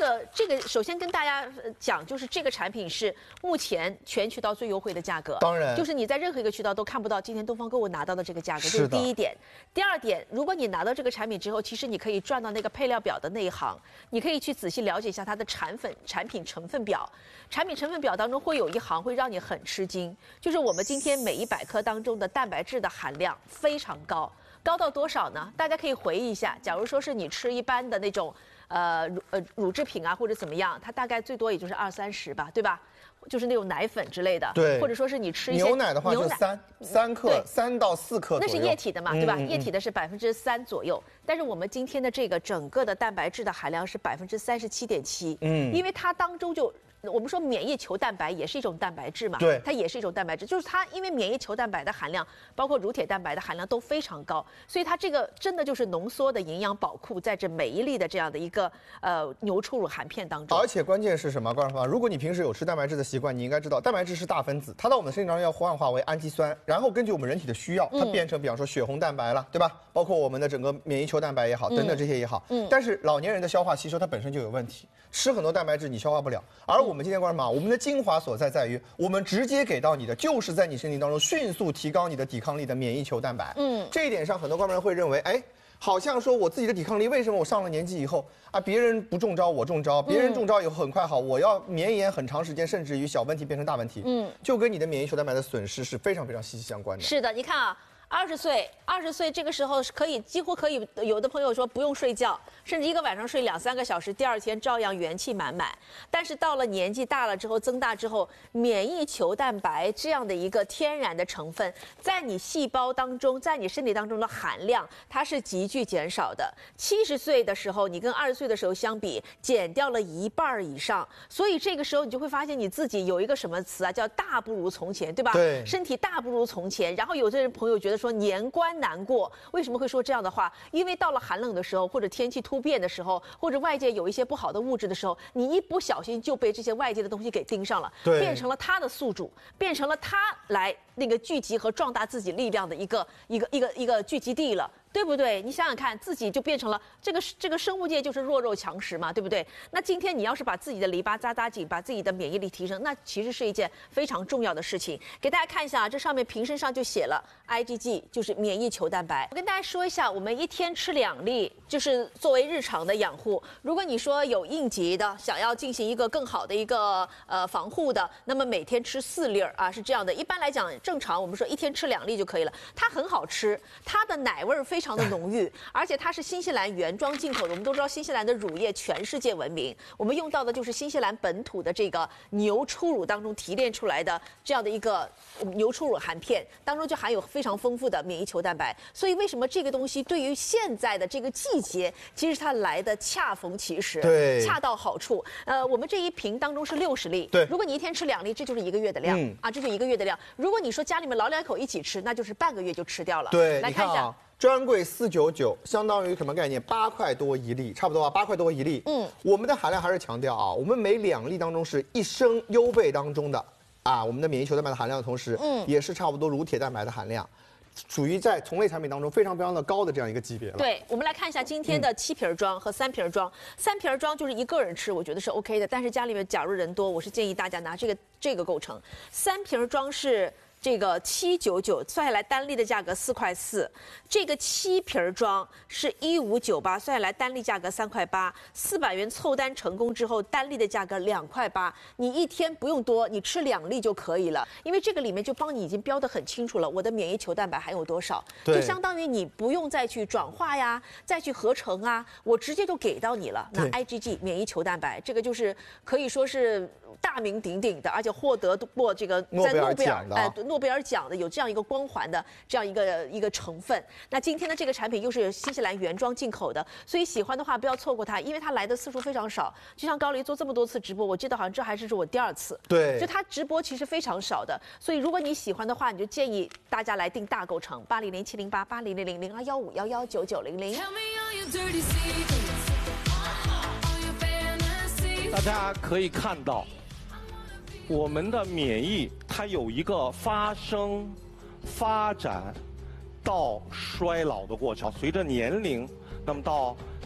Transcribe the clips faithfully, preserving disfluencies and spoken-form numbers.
个这个首先跟大家讲，就是这个产品是目前全渠道最优惠的价格。 当然， 就是你在任何一个渠道都看不到今天东方购物拿到的这个价格，这是第一点。第二点，如果你拿到这个产品之后，其实你可以转到那个配料表的那一行，你可以去仔细了解一下它的产粉产品成分表。产品成分表当中会有一行会让你很吃惊，就是我们今天每一百克当中的蛋白质的含量非常高。高到多少呢？大家可以回忆一下，假如说是你吃一般的那种呃乳呃乳制品啊或者怎么样，它大概最多也就是二三十吧，对吧？就是那种奶粉之类的， 对， 或者说是你吃一些牛奶的话就三三克，三到四克， 那是液体的嘛，对吧？ 嗯嗯、 液体的是百分之三左右，但是我们今天的这个整个的蛋白质的含量是百分之三十七点七，嗯，因为它当中就。我们说免疫球蛋白也是一种蛋白质嘛， 对， 它也是一种蛋白质，就是它因为免疫球蛋白的含量，包括乳铁蛋白的含量都非常高，所以它这个真的就是浓缩的营养宝库在这每一粒的这样的一个呃牛初乳含片当中。 而且关键是什么？观众朋友，如果你平时有吃蛋白质的习惯，你应该知道蛋白质是大分子，它到我们身体当中要幻化为氨基酸，然后根据我们人体的需要，它变成比方说血红蛋白了，对吧？包括我们的整个免疫球蛋白也好，等等这些也好。嗯。但是老年人的消化吸收它本身就有问题，吃很多蛋白质你消化不了，而我们今天观众朋友，我们的精华所在在于，我们直接给到你的就是在你身体当中迅速提高你的抵抗力的免疫球蛋白。嗯，这一点上很多观众人会认为，哎，好像说我自己的抵抗力为什么我上了年纪以后啊，别人不中招我中招，别人中招以后很快好，我要绵延很长时间，甚至于小问题变成大问题。嗯，就跟你的免疫球蛋白的损失是非常非常息息相关的。 是的，你看啊。二十岁，二十岁这个时候是可以几乎可以，有的朋友说不用睡觉，甚至一个晚上睡两三个小时，第二天照样元气满满。但是到了年纪大了之后，增大之后，免疫球蛋白这样的一个天然的成分，在你细胞当中，在你身体当中的含量，它是急剧减少的。七十岁的时候，你跟二十岁的时候相比，减掉了一半以上。所以这个时候你就会发现你自己有一个什么词啊，叫大不如从前，对吧？ 对， 身体大不如从前。然后有些人朋友觉得说年关难过，为什么会说这样的话？因为到了寒冷的时候，或者天气突变的时候，或者外界有一些不好的物质的时候，你一不小心就被这些外界的东西给盯上了，变成了它的宿主，变成了它来那个聚集和壮大自己力量的一个一个一个一个聚集地了。对不对？你想想看，自己就变成了这个这个生物界就是弱肉强食嘛，对不对？那今天你要是把自己的篱笆扎扎紧，把自己的免疫力提升，那其实是一件非常重要的事情。给大家看一下，这上面瓶身上就写了 I G G， 就是免疫球蛋白。我跟大家说一下，我们一天吃两粒，就是作为日常的养护。如果你说有应急的，想要进行一个更好的一个呃防护的，那么每天吃四粒儿啊，是这样的。一般来讲，正常我们说一天吃两粒就可以了。它很好吃，它的奶味儿非常。非常的浓郁，而且它是新西兰原装进口的。我们都知道新西兰的乳业全世界闻名，我们用到的就是新西兰本土的这个牛初乳当中提炼出来的这样的一个牛初乳含片，当中就含有非常丰富的免疫球蛋白。所以为什么这个东西对于现在的这个季节，其实它来的恰逢其时， 对， 恰到好处。呃，我们这一瓶当中是六十粒， 对， 如果你一天吃两粒，这就是一个月的量、嗯、啊，这就一个月的量。如果你说家里面老两口一起吃，那就是半个月就吃掉了。 对， 来看一下。 专柜四九九，相当于什么概念？八块多一粒，差不多啊，八块多一粒。嗯，我们的含量还是强调啊，我们每两粒当中是一升优贝当中的啊，我们的免疫球蛋白的含量的同时，嗯，也是差不多乳铁蛋白的含量，属于在同类产品当中非常非常的高的这样一个级别了。 对，我们来看一下今天的七瓶装和三瓶装。嗯、三瓶装就是一个人吃，我觉得是 OK 的，但是家里面假如人多，我是建议大家拿这个这个构成。三瓶装是。这个七九九算下来单粒的价格四块四，这个七瓶装是一五九八，算下来单粒价格三块八，四百元凑单成功之后，单粒的价格两块八，你一天不用多，你吃两粒就可以了，因为这个里面就帮你已经标得很清楚了，我的免疫球蛋白含有多少，就相当于你不用再去转化呀，再去合成啊，我直接就给到你了。那 I G G 免疫球蛋白这个就是可以说是大名鼎鼎的，而且获得过这个在诺贝尔哎诺贝尔奖的有这样一个光环的这样一个一个成分。那今天的这个产品又是新西兰原装进口的，所以喜欢的话不要错过它，因为它来的次数非常少。就像高黎做这么多次直播，我记得好像这还是我第二次。 对， 就它直播其实非常少的，所以如果你喜欢的话，你就建议大家来订大购成八零零七零八八零零零零二幺五幺幺九九零零。 大家可以看到。我们的免疫它有一个发生、发展到衰老的过程，随着年龄，那么到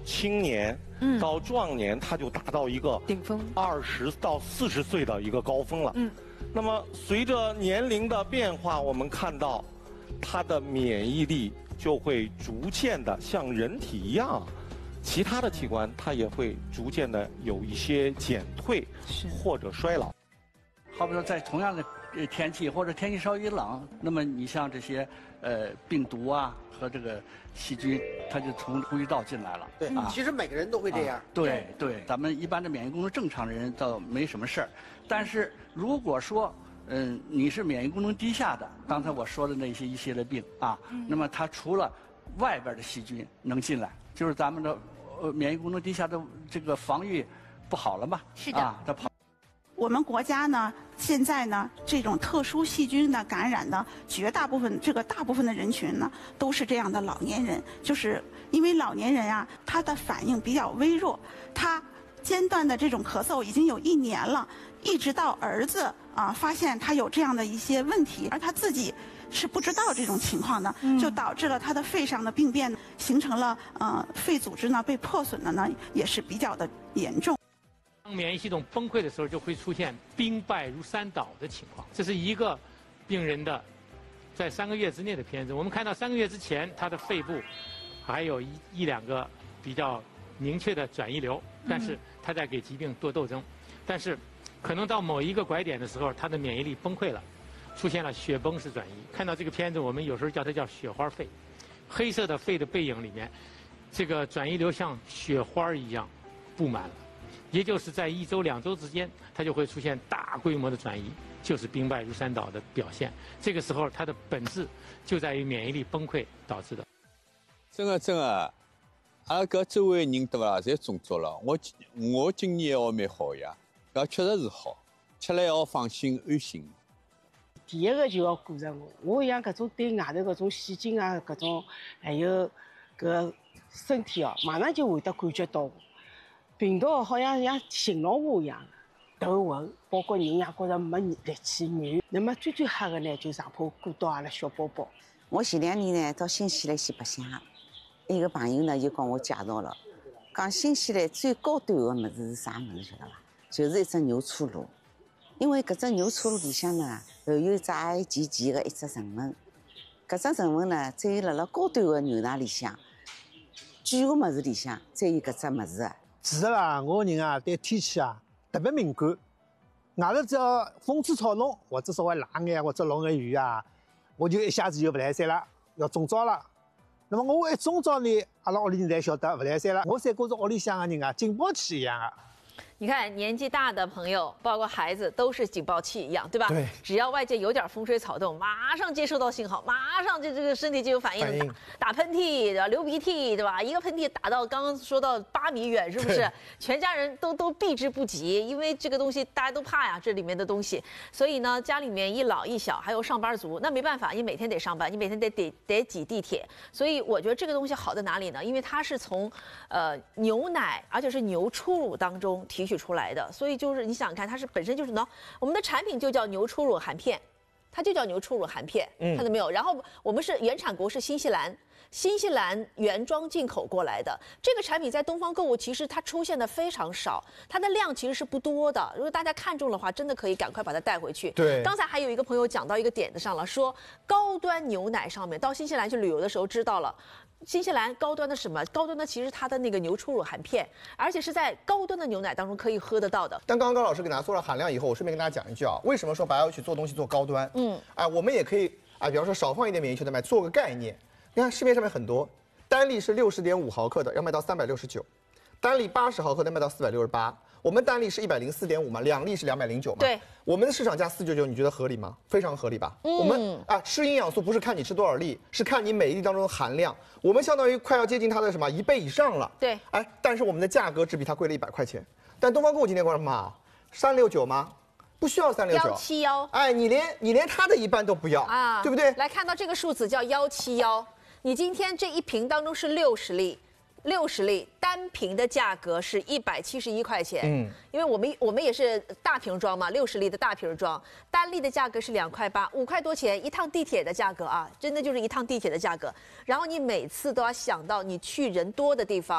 青年，嗯，到壮年，它就达到一个顶峰， 二十到四十岁的一个高峰了。嗯，那么随着年龄的变化，我们看到，它的免疫力就会逐渐的像人体一样，其他的器官它也会逐渐的有一些减退或者衰老。 好比说，在同样的天气或者天气稍微冷，那么你像这些呃病毒啊和这个细菌，它就从呼吸道进来了。 对，啊、其实每个人都会这样。啊、 对对，咱们一般的免疫功能正常的人倒没什么事儿，但是如果说嗯你是免疫功能低下的，刚才我说的那些一系列病啊，嗯、那么它除了外边的细菌能进来，就是咱们的呃免疫功能低下的这个防御不好了嘛？ 是的。 啊，它跑。 我们国家呢，现在呢，这种特殊细菌的感染呢，绝大部分这个大部分的人群呢，都是这样的老年人，就是因为老年人啊，他的反应比较微弱，他间断的这种咳嗽已经有一年了，一直到儿子啊发现他有这样的一些问题，而他自己是不知道这种情况的，就导致了他的肺上的病变，形成了呃肺组织呢被破损的呢，也是比较的严重。 当免疫系统崩溃的时候，就会出现兵败如山倒的情况。这是一个病人的在三个月之内的片子。我们看到三个月之前，他的肺部还有一一两个比较明确的转移瘤，但是他在给疾病做斗争。但是可能到某一个拐点的时候，他的免疫力崩溃了，出现了血崩式转移。看到这个片子，我们有时候叫它叫雪花肺。黑色的肺的背影里面，这个转移瘤像雪花一样布满了。也就是在一周两周之间，它就会出现大规模的转移，就是兵败如山倒的表现。这个时候，它的本质就在于免疫力崩溃导致的。 真的真的，阿拉搿周围人对伐？侪中招了。我我今年还蛮好呀，搿确实是好，吃了要放心安心。 第一个就要顾着我，我像搿种对外头搿种细菌啊，搿种还有搿身体哦，马上就会得感觉到。病毒好像像寻牢我一样，头昏，包括人也觉着没力气软。那么最最吓的呢，就上坡顾到阿拉小宝宝。 我前两年呢到新西兰去白相，一个朋友呢就跟我介绍了，讲新西兰最高端的物事是啥物事晓得伐？就是一只牛初乳，因为搿只牛初乳里向呢含有只 I G G 的一只成分，搿只成分呢只有辣辣高端的牛奶里向、贵个物事里向才有搿只物事啊。 其实啦，我人啊对天气啊特别敏感，外头只要风吹草动或者稍微冷眼或者落眼雨啊，我就一下子就不来三了，要中招了。那么我一中招呢，阿拉屋里人才晓得不来三了，我才觉着屋里向的人啊警报器一样啊。 你看，年纪大的朋友，包括孩子，都是警报器一样，对吧？ 对。 只要外界有点风吹草动，马上接收到信号，马上就这个身体就有反应， 反应打打喷嚏，对吧？流鼻涕，对吧？一个喷嚏打到刚刚说到八米远，是不是？全家人都都避之不及，因为这个东西大家都怕呀，这里面的东西。所以呢，家里面一老一小，还有上班族，那没办法，你每天得上班，你每天得得得挤地铁。所以我觉得这个东西好在哪里呢？因为它是从呃牛奶，而且是牛初乳当中提取出来的，所以就是你想想看，它是本身就是呢，我们的产品就叫牛初乳含片，它就叫牛初乳含片，看到没有？然后我们是原产国是新西兰，新西兰原装进口过来的这个产品，在东方购物其实它出现的非常少，它的量其实是不多的。如果大家看中的话，真的可以赶快把它带回去。 对， 刚才还有一个朋友讲到一个点子上了，说高端牛奶上面，到新西兰去旅游的时候知道了。新西兰高端的什么？高端的其实它的那个牛初乳含片，而且是在高端的牛奶当中可以喝得到的。 但刚刚高老师给大家说了含量以后，我顺便跟大家讲一句啊，为什么说白要去做东西做高端？嗯，哎，我们也可以啊，比方说少放一点免疫球蛋白，做个概念。你看市面上面很多，单粒是六十点五毫克的，要卖到三百六十九；单粒八十毫克的卖到四百六十八。我们单粒是一百零四点五嘛，两粒是两百零九嘛。 对， 我们的市场价四九九，你觉得合理吗？非常合理吧？嗯、我们啊吃营养素不是看你吃多少粒，是看你每一粒当中的含量。我们相当于快要接近它的什么一倍以上了。 对， 哎，但是我们的价格只比它贵了一百块钱。但东方购物今天跟我说嘛，三六九吗？不需要三六九， 幺七幺。 哎，你连你连它的一半都不要啊，对不对？ 来看到这个数字叫幺七幺，你今天这一瓶当中是六十粒。六十粒单瓶的价格是一百七十一块钱，嗯，因为我们我们也是大瓶装嘛，六十粒的大瓶装，单粒的价格是两块八，五块多钱一趟地铁的价格啊，真的就是一趟地铁的价格。然后你每次都要想到你去人多的地方，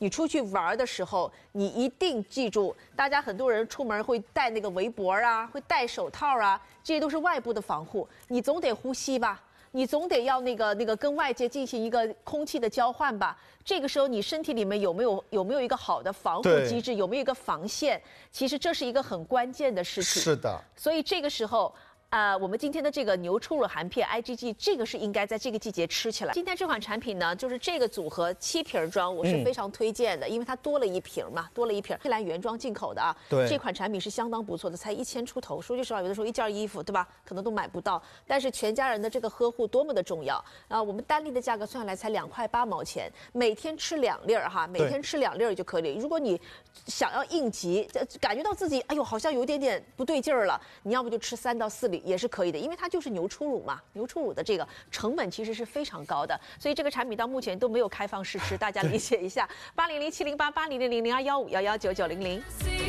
你出去玩的时候，你一定记住，大家很多人出门会戴那个围脖啊，会戴手套啊，这些都是外部的防护，你总得呼吸吧。你总得要那个那个跟外界进行一个空气的交换吧。这个时候你身体里面有没有有没有一个好的防护机制，有没有一个防线？其实这是一个很关键的事情。 是的。所以这个时候。呃，我们今天的这个牛初乳含片 I G G， 这个是应该在这个季节吃起来。今天这款产品呢，就是这个组合七瓶装，我是非常推荐的，嗯、因为它多了一瓶嘛，多了一瓶。黑兰原装进口的啊， 对， 这款产品是相当不错的，才一千出头。说句实话，有的时候一件衣服，对吧，可能都买不到。但是全家人的这个呵护多么的重要啊！我们单粒的价格算下来才两块八毛钱，每天吃两粒儿哈，每天吃两粒儿就可以。如果你想要应急，感觉到自己哎呦好像有点点不对劲儿了，你要不就吃三到四粒也是可以的，因为它就是牛初乳嘛，牛初乳的这个成本其实是非常高的，所以这个产品到目前都没有开放试吃，大家理解一下。八零零七零八八零零零零二幺五幺幺九九零零。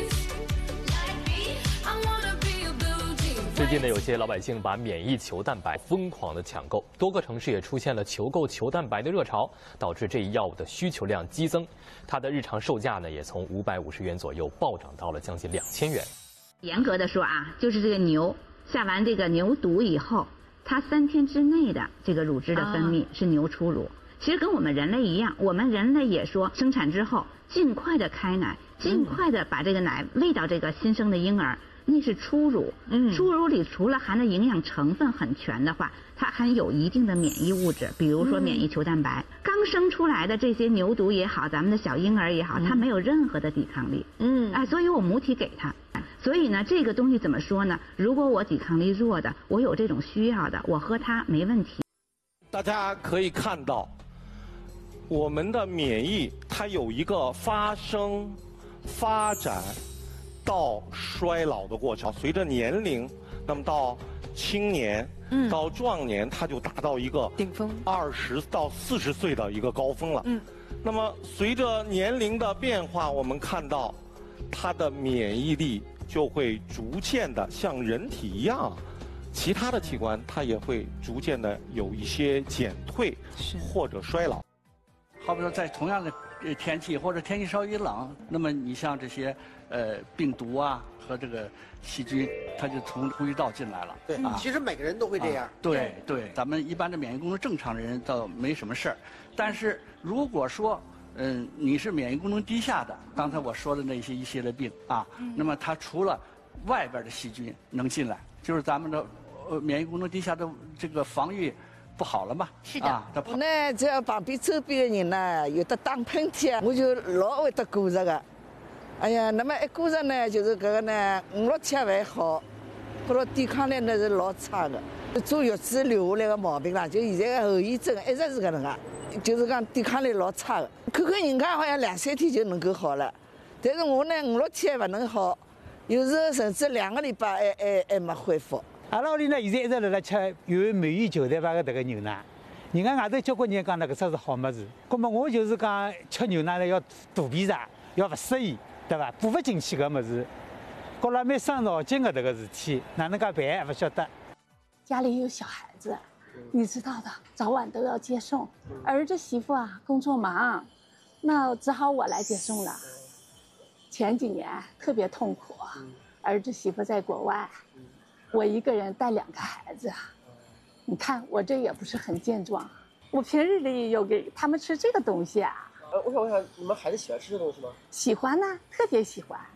最近呢，有些老百姓把免疫球蛋白疯狂的抢购，多个城市也出现了求购球蛋白的热潮，导致这一药物的需求量激增，它的日常售价呢也从五百五十元左右暴涨到了将近两千元。 严格的说啊，就是这个牛下完这个牛犊以后，它三天之内的这个乳汁的分泌是牛初乳。其实跟我们人类一样，我们人类也说生产之后尽快的开奶，尽快的把这个奶喂到这个新生的婴儿。那是初乳，嗯，初乳里除了含的营养成分很全的话，它含有一定的免疫物质，比如说免疫球蛋白。嗯、刚生出来的这些牛犊也好，咱们的小婴儿也好，它没有任何的抵抗力，嗯，哎，所以我母体给它。所以呢，这个东西怎么说呢？如果我抵抗力弱的，我有这种需要的，我喝它没问题。 大家可以看到，我们的免疫它有一个发生、发展。到衰老的过程，随着年龄，那么到青年，嗯，到壮年，它就达到一个顶峰， 二十到四十岁的一个高峰了。嗯，那么随着年龄的变化，我们看到，它的免疫力就会逐渐的像人体一样，其他的器官它也会逐渐的有一些减退或者衰老。 好比说，在同样的天气或者天气稍微冷，那么你像这些呃病毒啊和这个细菌，它就从呼吸道进来了。 对，啊、其实每个人都会这样。啊、 对对，咱们一般的免疫功能正常的人倒没什么事儿，但是如果说嗯你是免疫功能低下的，刚才我说的那些一系列病啊，嗯、那么它除了外边的细菌能进来，就是咱们的呃免疫功能低下的这个防御。不好了嘛？ 是的。啊、 我呢，只要旁边周边的人呢有的打喷嚏啊，我就老会得过热的。哎呀，那么一过热呢，就是这个呢，五六天还好，不过抵抗力那是老差的。坐月子留下来的毛病啦，就现在的后遗症一直是搿能介，就是讲抵抗力老差的。看看人家好像两三天就能够好了，但是我呢五六天还不能好，有时候甚至两个礼拜还还还没恢复。 阿拉屋里呢，现在一直辣辣吃有免疫球蛋白的这个牛奶。人家外头交关人讲呢，搿只是好物事。葛末我就是讲吃牛奶呢要肚皮上，要勿适宜，对伐？补勿进去搿物事，觉了蛮伤脑筋的这个事体，哪能介办还勿晓得。 家里有小孩子，你知道的，早晚都要接送。儿子媳妇啊，工作忙，那只好我来接送了。前几年特别痛苦，儿子媳妇在国外。我一个人带两个孩子，你看我这也不是很健壮。我平日里有给他们吃这个东西啊。 呃，我想问一下，你们孩子喜欢吃这东西吗？ 喜欢呢，特别喜欢。